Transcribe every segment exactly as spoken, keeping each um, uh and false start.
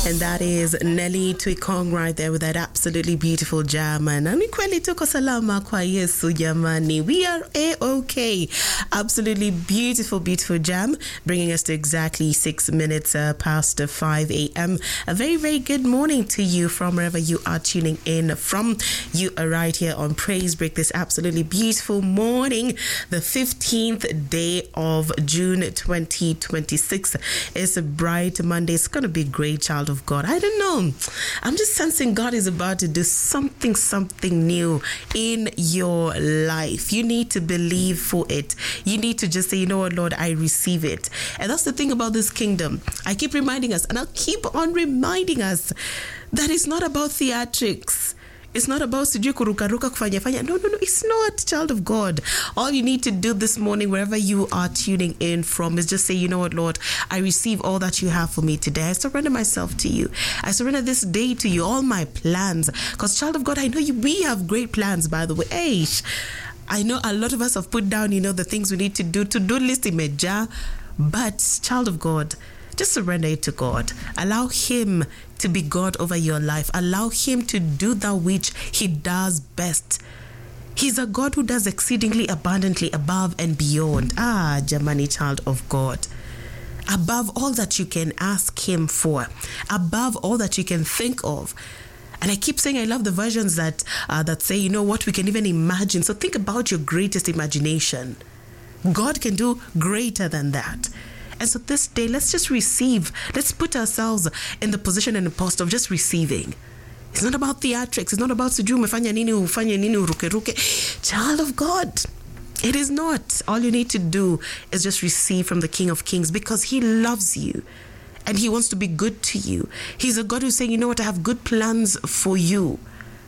And that is Nelly Twikong right there with that absolutely beautiful jam. And ni kweli tuko salama kwa Yesu jamani. We are A-okay. Absolutely beautiful, beautiful jam, bringing us to exactly six minutes uh, past five a.m. A very, very good morning to you from wherever you are tuning in from. You are right here on Praise Break this absolutely beautiful morning, the fifteenth day of June twenty twenty-six. It's a bright Monday. It's going to be great, child of God. I don't know. I'm just sensing God is about to do something, something new in your life. You need to believe for it. You need to just say, you know what, Lord, I receive it. And that's the thing about this kingdom. I keep reminding us, and I'll keep on reminding us, that it's not about theatrics. It's not about sijui kurukaruka kufanya fanya. No, no, no. It's not, child of God. All you need to do this morning, wherever you are tuning in from, is just say, you know what, Lord, I receive all that you have for me today. I surrender myself to you. I surrender this day to you, all my plans. Because, child of God, I know you. We have great plans, by the way. Hey, I know a lot of us have put down, you know, the things we need to do. To-do list imeja. But, child of God, just surrender it to God. Allow Him to be God over your life. Allow Him to do that which He does best. He's a God who does exceedingly abundantly above and beyond. Ah, Jamani, child of God. Above all that you can ask Him for. Above all that you can think of. And I keep saying I love the versions that uh, that say, you know what, we can even imagine. So think about your greatest imagination. God can do greater than that. And so this day, let's just receive. Let's put ourselves in the position and the post of just receiving. It's not about theatrics. It's not about sijui umefanya nini ufanye nini uruke ruke. Child of God, it is not. All you need to do is just receive from the King of Kings, because He loves you and He wants to be good to you. He's a God who's saying, you know what, I have good plans for you.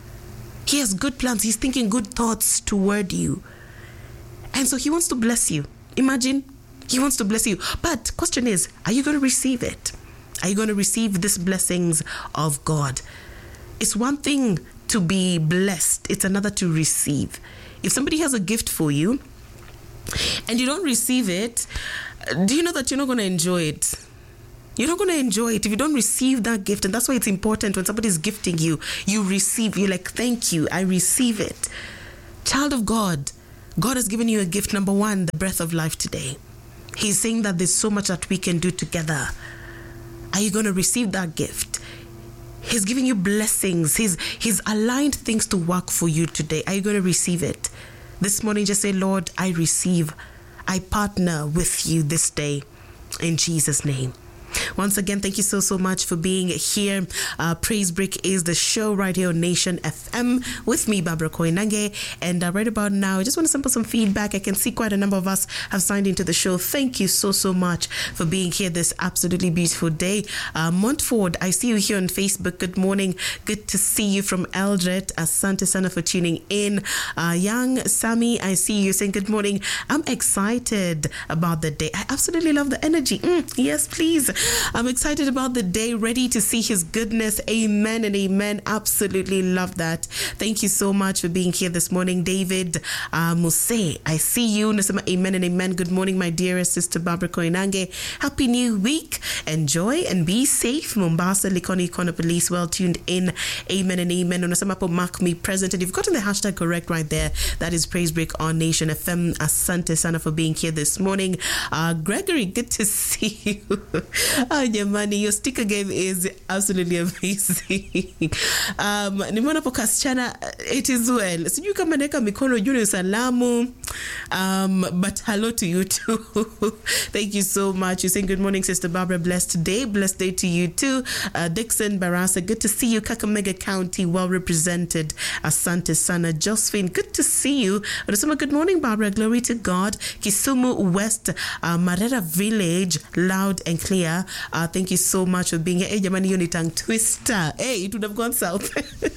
He has good plans. He's thinking good thoughts toward you. And so He wants to bless you. Imagine. He wants to bless you. But question is, are you going to receive it? Are you going to receive these blessings of God? It's one thing to be blessed. It's another to receive. If somebody has a gift for you and you don't receive it, do you know that you're not going to enjoy it? You're not going to enjoy it if you don't receive that gift. And that's why it's important when somebody's gifting you, you receive. You're like, thank you, I receive it. Child of God, God has given you a gift. Number one, the breath of life today. He's saying that there's so much that we can do together. Are you going to receive that gift? He's giving you blessings. He's, he's aligned things to work for you today. Are you going to receive it? This morning, just say, Lord, I receive. I partner with you this day in Jesus' name. Once again, thank you so, so much for being here. Uh, Praise Break is the show right here on Nation F M with me, Barbara Koinange. And uh, right about now, I just want to sample some feedback. I can see quite a number of us have signed into the show. Thank you so, so much for being here this absolutely beautiful day. Uh, Montford, I see you here on Facebook. Good morning. Good to see you from Eldred. Asante sana for tuning in. Uh, young Sammy, I see you saying good morning. I'm excited about the day. I absolutely love the energy. Mm, yes, please. I'm excited about the day, ready to see His goodness. Amen and amen. Absolutely love that. Thank you so much for being here this morning. David uh, Muse, I see you. Nasema amen and amen. Good morning, my dearest sister Barbara Koinange. Happy new week. Enjoy and be safe. Mombasa, Likoni, Kona Police, well tuned in. Amen and amen. Unasema po mark me present. And you've gotten the hashtag correct right there. That is Praise Break on Nation F M. Asante sana for being here this morning. Uh, Gregory, good to see you. Oh, jamani, your sticker game is absolutely amazing. um, nimeona po kasichana, it is well. Sijui kama neka mikono juu ni salamu. Um, but hello to you too. Thank you so much. You're saying good morning, Sister Barbara. Blessed day. Blessed day to you too. Uh, Dixon Barasa, good to see you. Kakamega County, well represented. Asante sana. Josephine, good to see you. Unasema good morning, Barbara. Glory to God. Kisumu West, uh, Marera Village, loud and clear. Uh, thank you so much for being here. Hey, jamani, you tongue twister. Hey, it would have gone south.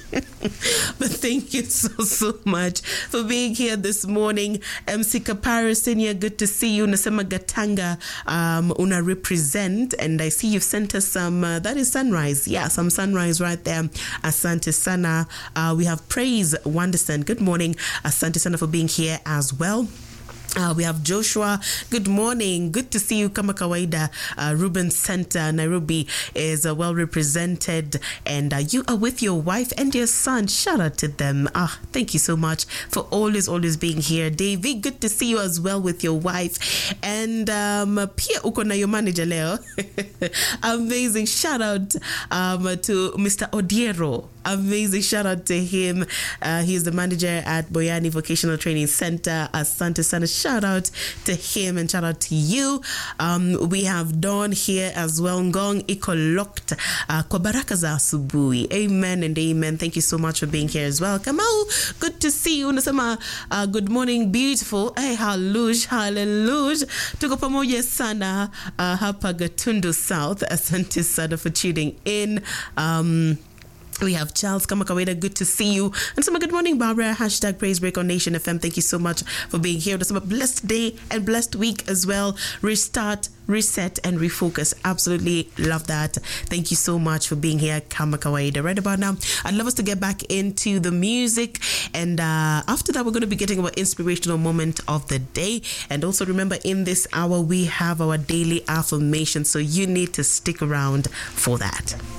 But thank you so, so much for being here this morning. M C Kapara Senior, good to see you. Nasema Gatanga, um, una represent. And I see you've sent us some, uh, that is sunrise. Yeah, some sunrise right there. Asante sana. Uh, we have Praise Wanderson. Good morning. Asante sana for being here as well. Uh, we have Joshua. Good morning. Good to see you. Kama kawaida, uh, Ruben Center, Nairobi is uh, well represented, and uh, you are with your wife and your son. Shout out to them. Ah, thank you so much for always, always being here. David, good to see you as well with your wife. And um, Pia uko na your manager leo. Amazing. Shout out um, to Mister Odiero. Amazing. Shout out to him. Uh, he's the manager at Boyani Vocational Training Center. Asante Sana. Shout out to him and shout out to you. Um, we have Dawn here as well. Ngong iko locked uh, kwa baraka za asubuhi. Amen and amen. Thank you so much for being here as well. Kamau, good to see you. Unasema uh, good morning, beautiful. Hey, hallelujah, hallelujah. Tuko pamoja sana uh, hapa Gatundu South. Asante sana for tuning in. Um, We have Charles Kama kawaida, good to see you. And some good morning, Barbara. Hashtag Praise Break on Nation F M. Thank you so much for being here. It's a blessed day and blessed week as well. Restart, reset, and refocus. Absolutely love that. Thank you so much for being here, Kama kawaida. Right about now, I'd love us to get back into the music. And uh, after that, we're going to be getting our inspirational moment of the day. And also remember, in this hour, we have our daily affirmation. So you need to stick around for that.